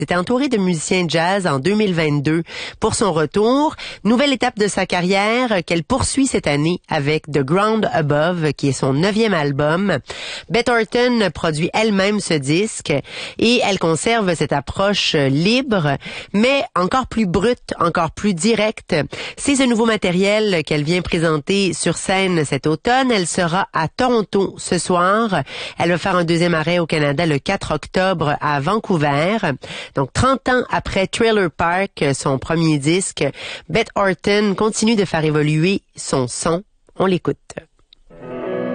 était entourée de musiciens jazz en 2022 pour son retour. Nouvelle étape de sa carrière qu'elle poursuit cette année avec The Ground Above, qui est son 9e album. Beth Orton produit elle-même ce disque et elle conserve cette approche libre, mais encore plus brute, encore plus directe. C'est ce nouveau matériel qu'elle vient présenter sur scène cet automne. Elle sera à Toronto ce soir. Elle va faire un deuxième arrêt au Canada le 4 octobre à Vancouver. Donc, 30 ans après Trailer Park, son premier disque, Beth Orton continue de faire évoluer son son. On l'écoute.